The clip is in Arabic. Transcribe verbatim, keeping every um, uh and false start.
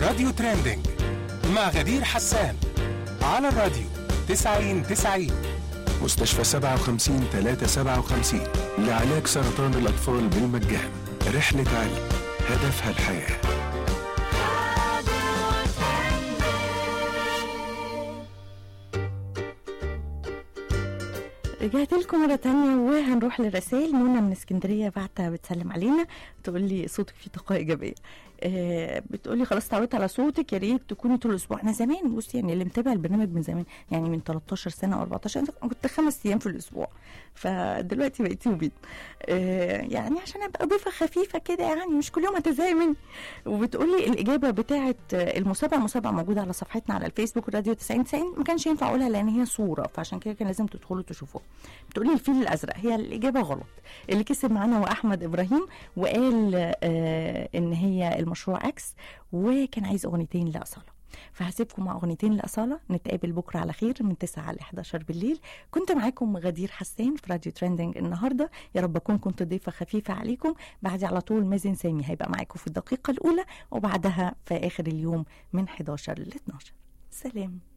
راديو تريندينج مع غدير حسان على الراديو تسعين تسعين. مستشفى سبعة وخمسين ثلاثة سبعة وخمسين لعلاج سرطان الأطفال بالمجان. رحلة علم هدفها الحياة. رجعت لكم مرة تانية وهنروح للرسائل. منى من اسكندرية بعتها بتسلم علينا، تقول لي صوتك فيه طاقة إيجابية. آه بتقولي خلاص تعودت على صوتك، يا ريت تكوني طول الأسبوع. أنا زمان بصي يعني اللي متابع البرنامج من زمان، يعني من تلتاشر سنة أو أربعتاشر سنة كنت خمس أيام في الأسبوع، فدلوقتي بقيت يومين. آه يعني عشان أبقى ضيفة خفيفة كده، يعني مش كل يوم هتزهقي مني. وبتقولي الإجابة بتاعة المسابقة المسابقة موجودة على صفحتنا على الفيسبوك راديو تسعين تسعين، ما كانش ينفع أقولها لأن هي صورة، فعشان كده كان لازم تدخلوا تشوفوها. بتقولي الفيل الأزرق، هي الإجابة غلط. اللي كسب معانا هو أحمد إبراهيم، وقال آه إن هي المشروع أكس، وكان عايز أغنيتين لأصالة. فهسيبكم مع أغنيتين لأصالة. نتقابل بكرة على خير من تسعة ل إحدى عشر بالليل. كنت معاكم غدير حسان في راديو تريندينج النهاردة. يا رب أكون كنت ضيفة خفيفة عليكم. بعدي على طول مازن سامي هيبقى معاكم في الدقيقة الأولى، وبعدها في آخر اليوم من إحدى عشر ل اثناشر. سلام.